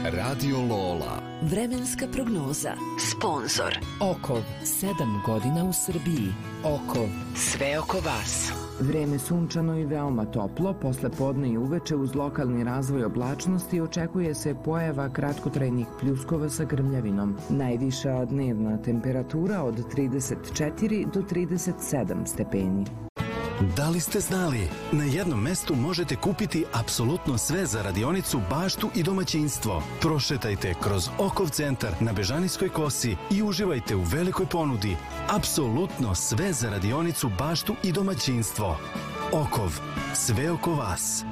Radio Lola. Vremenska prognoza. Sponzor Okov, 7 godina u Srbiji. Okov, sve oko vas. Vreme sunčano i veoma toplo, posle podne i uveče uz lokalni razvoj oblačnosti očekuje se pojava kratkotrajnih pljuskova sa grmljavinom. Najviša dnevna temperatura od 34 do 37 stepeni. Da li ste znali? Na jednom mestu možete kupiti apsolutno sve za radionicu, baštu i domaćinstvo. Prošetajte kroz Okov centar na Bežanijskoj kosi i uživajte u velikoj ponudi. Apsolutno sve za radionicu, baštu i domaćinstvo. Okov, sve oko vas.